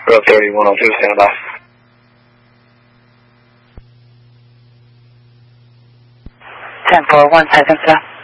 Road 3102, stand by. 10-4, 1 second, sir.